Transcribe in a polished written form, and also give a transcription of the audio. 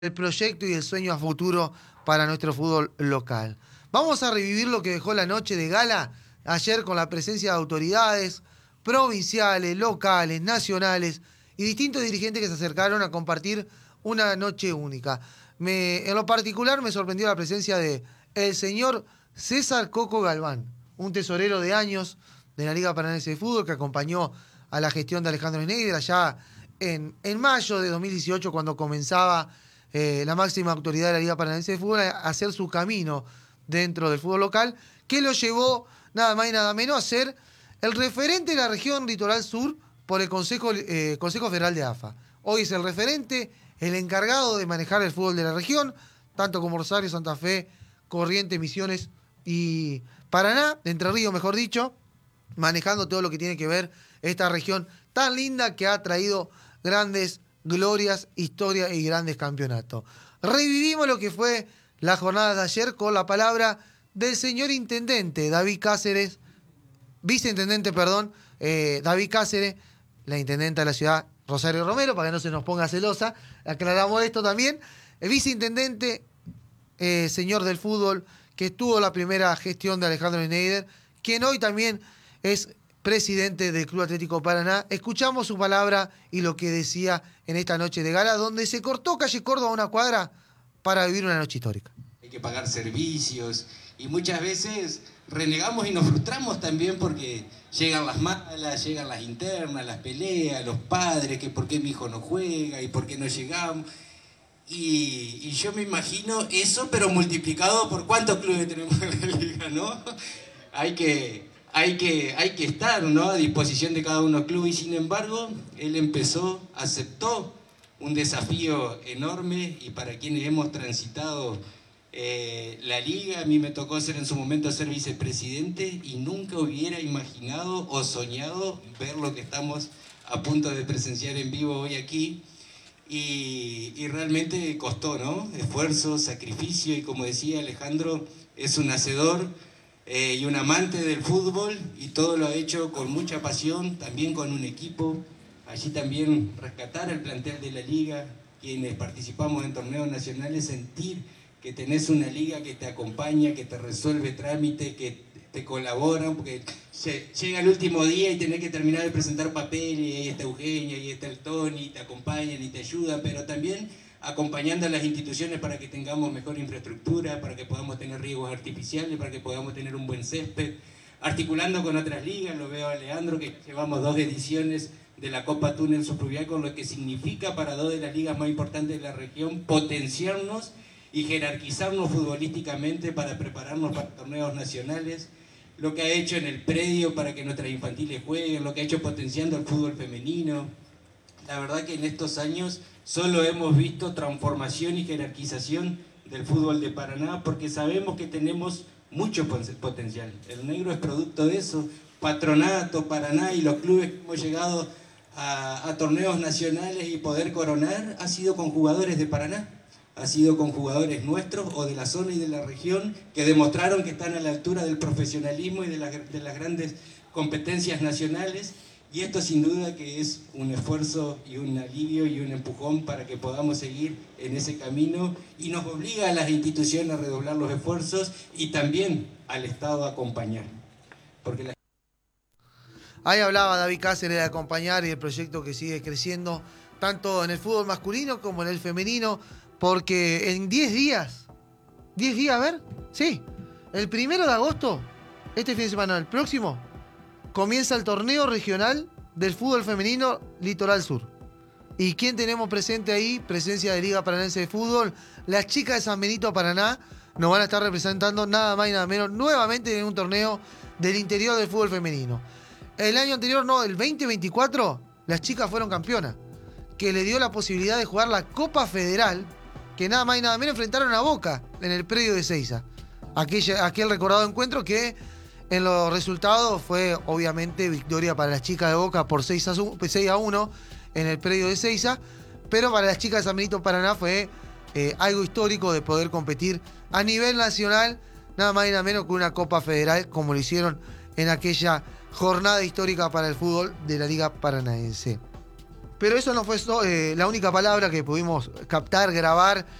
el proyecto y el sueño a futuro para nuestro fútbol local. Vamos a revivir lo que dejó la noche de gala ayer con la presencia de autoridades provinciales, locales, nacionales y distintos dirigentes que se acercaron a compartir una noche única. En lo particular me sorprendió la presencia de el señor César Coco Galván, un tesorero de años de la Liga Paranaense de Fútbol que acompañó a la gestión de Alejandro Schneider allá en mayo de 2018 cuando comenzaba la máxima autoridad de la Liga Paranaense de Fútbol a hacer su camino dentro del fútbol local, que lo llevó nada más y nada menos a ser el referente de la región Litoral Sur por el Consejo Federal de AFA. Hoy es el referente, el encargado de manejar el fútbol de la región, tanto como Rosario, Santa Fe, Corrientes, Misiones y Paraná, de Entre Ríos mejor dicho, manejando todo lo que tiene que ver esta región tan linda que ha traído grandes glorias, historia y grandes campeonatos. Revivimos lo que fue la jornada de ayer con la palabra del señor intendente David Cáceres, viceintendente, David Cáceres, la intendenta de la ciudad Rosario Romero, para que no se nos ponga celosa, aclaramos esto también, el viceintendente, señor del fútbol, que estuvo la primera gestión de Alejandro Schneider, quien hoy también es presidente del Club Atlético Paraná. Escuchamos su palabra y lo que decía en esta noche de gala, donde se cortó calle Córdoba una cuadra para vivir una noche histórica. Hay que pagar servicios y muchas veces renegamos y nos frustramos también porque llegan las malas, llegan las internas, las peleas, los padres, que por qué mi hijo no juega y por qué no llegamos. Y yo me imagino eso, pero multiplicado por cuántos clubes tenemos en la liga, ¿no? Hay que estar, ¿no?, a disposición de cada uno de los clubes, y sin embargo, él aceptó un desafío enorme, y para quienes hemos transitado la liga, a mí me tocó en su momento ser vicepresidente, y nunca hubiera imaginado o soñado ver lo que estamos a punto de presenciar en vivo hoy aquí, y realmente costó, ¿no? Esfuerzo, sacrificio, y como decía Alejandro, es un hacedor y un amante del fútbol, y todo lo ha hecho con mucha pasión, también con un equipo. Allí también rescatar el plantel de la liga, quienes participamos en torneos nacionales, sentir que tenés una liga que te acompaña, que te resuelve trámite, que te colabora, porque llega el último día y tenés que terminar de presentar papeles, y ahí está Eugenia, y ahí está el Tony, y te acompañan y te ayudan, pero también acompañando a las instituciones para que tengamos mejor infraestructura, para que podamos tener riegos artificiales, para que podamos tener un buen césped, articulando con otras ligas. Lo veo a Leandro, que llevamos 2 ediciones de la Copa Túnel Subfluvial, con lo que significa para 2 de las ligas más importantes de la región potenciarnos y jerarquizarnos futbolísticamente para prepararnos para torneos nacionales, lo que ha hecho en el predio para que nuestras infantiles jueguen, lo que ha hecho potenciando el fútbol femenino. La verdad que en estos años solo hemos visto transformación y jerarquización del fútbol de Paraná, porque sabemos que tenemos mucho potencial. El negro es producto de eso. Patronato, Paraná y los clubes que hemos llegado a torneos nacionales y poder coronar ha sido con jugadores de Paraná, ha sido con jugadores nuestros o de la zona y de la región, que demostraron que están a la altura del profesionalismo y de las grandes competencias nacionales. Y esto sin duda que es un esfuerzo y un alivio y un empujón para que podamos seguir en ese camino, y nos obliga a las instituciones a redoblar los esfuerzos y también al Estado a acompañar. Porque Ahí hablaba David Cáceres de acompañar y el proyecto que sigue creciendo tanto en el fútbol masculino como en el femenino, porque en 10 días, a ver, sí, el 1 de agosto, este fin de semana, el próximo, comienza el torneo regional del fútbol femenino Litoral Sur. ¿Y quién tenemos presente ahí? Presencia de Liga Paranaense de Fútbol. Las chicas de San Benito, Paraná, nos van a estar representando nada más y nada menos nuevamente en un torneo del interior del fútbol femenino. El año anterior, no, el 2024, las chicas fueron campeonas, que le dio la posibilidad de jugar la Copa Federal, que nada más y nada menos enfrentaron a Boca en el predio de Ezeiza. Aquel recordado encuentro que en los resultados fue obviamente victoria para las chicas de Boca por 6-1 en el predio de Ezeiza, pero para las chicas de San Benito Paraná fue algo histórico de poder competir a nivel nacional, nada más y nada menos que una Copa Federal, como lo hicieron en aquella jornada histórica para el fútbol de la Liga Paranaense. Pero eso no fue la única palabra que pudimos captar, grabar